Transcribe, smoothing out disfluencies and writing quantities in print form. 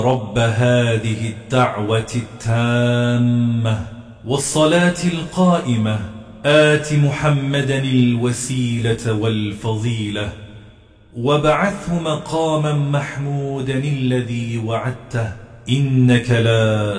رب هذه الدعوة التامة والصلاة القائمة آت محمدا الوسيلة والفضيلة وابعثه مقاما محمودا الذي وعدته إنك لا